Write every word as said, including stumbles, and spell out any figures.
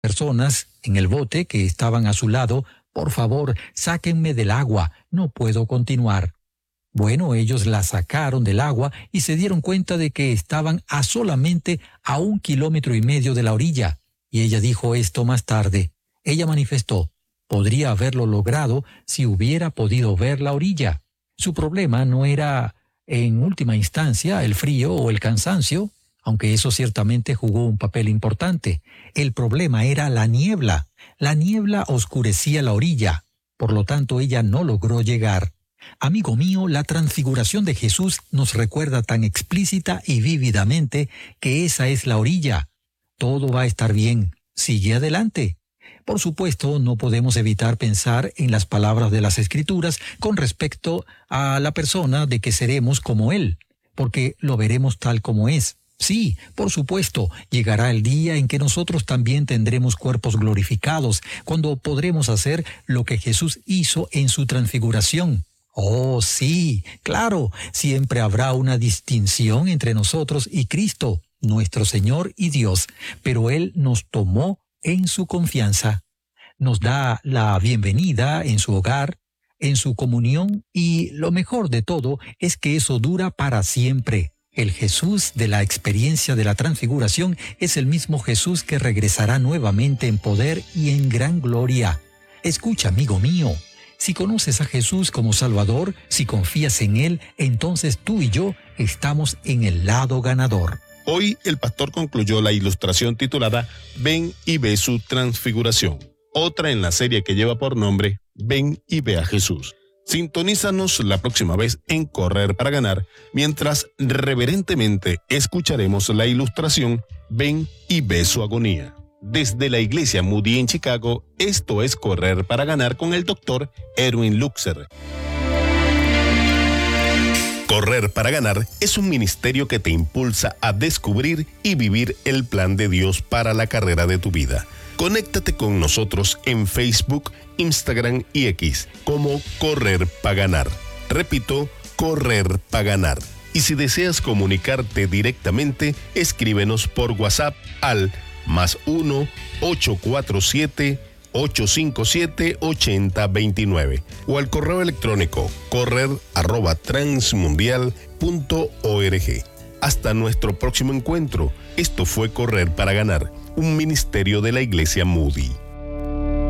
personas en el bote que estaban a su lado: «Por favor, sáquenme del agua, no puedo continuar». Bueno, ellos la sacaron del agua y se dieron cuenta de que estaban a solamente a un kilómetro y medio de la orilla. Y ella dijo esto más tarde. Ella manifestó: podría haberlo logrado si hubiera podido ver la orilla. Su problema no era, en última instancia, el frío o el cansancio, aunque eso ciertamente jugó un papel importante. El problema era la niebla. La niebla oscurecía la orilla. Por lo tanto, ella no logró llegar. Amigo mío, la transfiguración de Jesús nos recuerda tan explícita y vívidamente que esa es la orilla. Todo va a estar bien. Sigue adelante. Por supuesto, no podemos evitar pensar en las palabras de las Escrituras con respecto a la persona de que seremos como Él, porque lo veremos tal como es. Sí, por supuesto, llegará el día en que nosotros también tendremos cuerpos glorificados, cuando podremos hacer lo que Jesús hizo en su transfiguración. Oh, sí, claro, siempre habrá una distinción entre nosotros y Cristo, nuestro Señor y Dios, pero Él nos tomó en su confianza. Nos da la bienvenida en su hogar, en su comunión, y lo mejor de todo es que eso dura para siempre. El Jesús de la experiencia de la transfiguración es el mismo Jesús que regresará nuevamente en poder y en gran gloria. Escucha, amigo mío, si conoces a Jesús como Salvador, si confías en Él, entonces tú y yo estamos en el lado ganador. Hoy el pastor concluyó la ilustración titulada Ven y ve su transfiguración, otra en la serie que lleva por nombre Ven y ve a Jesús. Sintonízanos la próxima vez en Correr para Ganar, mientras reverentemente escucharemos la ilustración Ven y ve su agonía. Desde la Iglesia Moody en Chicago, esto es Correr para Ganar con el doctor Erwin Luxer. Correr para Ganar es un ministerio que te impulsa a descubrir y vivir el plan de Dios para la carrera de tu vida. Conéctate con nosotros en Facebook, Instagram y X como Correr para Ganar. Repito, Correr para Ganar. Y si deseas comunicarte directamente, escríbenos por WhatsApp al más uno ocho cuatro siete ocho cinco siete ocho cero dos nueve o al correo electrónico correr arroba transmundial punto org. Hasta nuestro próximo encuentro. Esto fue Correr para Ganar, un ministerio de la Iglesia Moody.